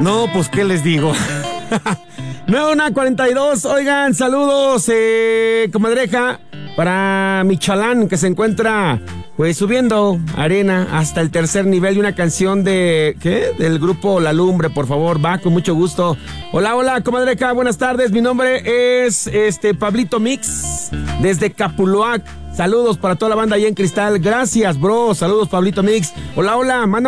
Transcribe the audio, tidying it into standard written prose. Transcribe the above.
No, pues, ¿qué les digo? 9:42, oigan, saludos, comadreja, para Michalán, que se encuentra, pues, subiendo arena hasta el tercer nivel de una canción de, ¿qué? Del grupo La Lumbre, por favor, va, con mucho gusto. Hola, comadreja, buenas tardes, mi nombre es, Pablito Mix, desde Capuluac. Saludos para toda la banda ahí en Cristal, gracias, bro, saludos, Pablito Mix. Hola, manda